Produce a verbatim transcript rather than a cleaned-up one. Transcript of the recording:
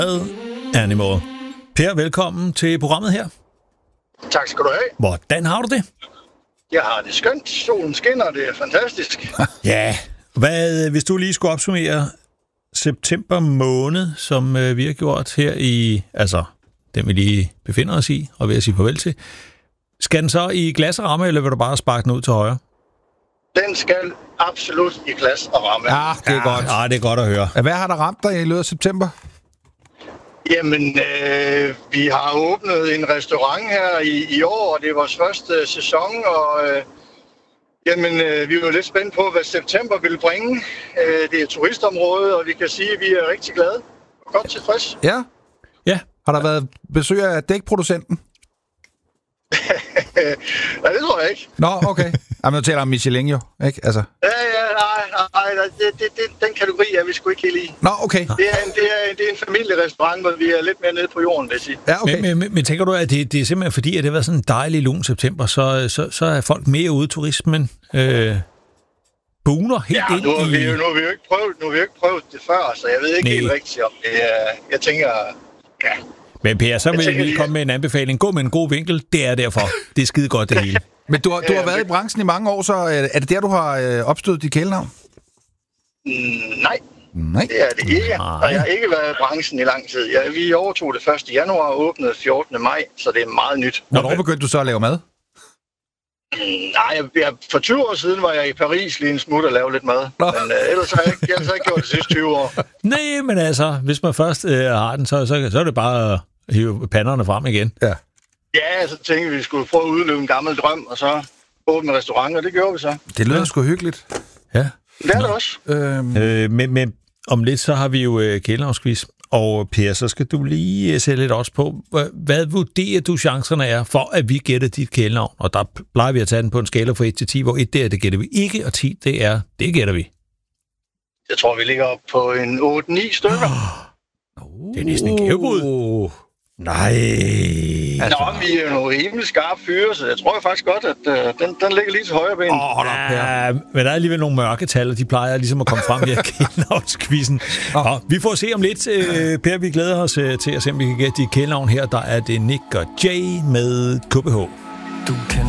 Animal. Per, velkommen til programmet her. Tak skal du have. Hvordan har du det? Jeg har det skønt. Solen skinner, det er fantastisk. Ja. Hvad, hvis du lige skulle opsummere september måned, som øh, vi har gjort her i, altså den vi lige befinder os i, og vil jeg sige farvel til. Skal den så i glas og ramme, eller vil du bare sparke den ud til højre? Den skal absolut i glas og ramme. Ja, det er ja, godt. Ja, det er godt at høre. Hvad har der ramt dig i løbet af september? Jamen, øh, vi har åbnet en restaurant her i, i år, og det er vores første sæson, og øh, jamen, øh, vi er jo lidt spændt på, hvad september vil bringe. Øh, det er et turistområde, og vi kan sige, at vi er rigtig glade og godt tilfreds. Ja? Ja. Har der været besøg af dækproducenten? Nej, det tror jeg ikke. Nå, okay. Jamen, jeg taler om Michelin jo, ikke? Altså. Ja, ja, nej, nej, nej det, det, det, den kategori er vi sgu ikke helt i. Nå, okay. Det er, en, det, er, det er en familierestaurant, hvor vi er lidt mere nede på jorden, vil jeg sige. Ja, okay. Men, men, men tænker du, at det, det er simpelthen fordi, at det har været sådan en dejlig lun september, så, så, så er folk mere ude i turismen? Øh, buner helt ja, ind nu har, vi, i... nu, har vi jo ikke prøvet, nu har vi jo ikke prøvet det før, så jeg ved ikke Nej. helt rigtigt om det. Jeg tænker, ja... Men Per, så vil vi lige... komme med en anbefaling. Gå med en god vinkel, det er derfor. Det er skide godt, det hele. Men du har, du har været i branchen i mange år, så er det der, du har øh, opstået dit kælenavn? Mm, nej, Nej. det er det ikke. Og jeg har ikke været i branchen i lang tid. Jeg, vi overtog det første januar og åbnede fjortende maj, så det er meget nyt. Hvornår begyndte du så at lave mad? Mm, nej, jeg, jeg, for tyve år siden var jeg i Paris lige en smut og lavede lidt mad. Nå. Men øh, ellers har jeg, ikke, ellers har jeg ikke gjort det sidste tyve år. Nej, men altså, hvis man først øh, har den, så, så, så er det bare at hive panderne frem igen. Ja. Ja, så tænkte vi, at vi skulle prøve at udløbe en gammel drøm, og så åbne restaurant, og det gjorde vi så. Det lyder ja. sgu hyggeligt. Ja. Det er det også. Øhm. Øh, men, men om lidt, så har vi jo øh, kælenavnsquiz. Og Per, så skal du lige øh, sætte lidt også på, hvad vurderer du chancerne er for, at vi gætter dit kælenavn? Og der plejer vi at tage den på en skala fra et til ti, hvor et det er, det gætter vi ikke, og ti det er, det gætter vi. Jeg tror, vi ligger op på en otte ni stykker. Oh, det er næsten en gævebud. Oh. Nej. Altså, Nå, vi er jo nogle rimelig skarpe fyre, så jeg tror faktisk godt, at uh, den, den ligger lige til højre ben. Åh, oh, ja, men der er alligevel nogle mørketal, og de plejer ligesom at komme frem via kælenavnskvisten. Oh. Vi får se om lidt, uh, Per, vi glæder os uh, til at se, om vi kan gætte dit kælenavn her. Der er det Nick og Jay med K B H. Du kender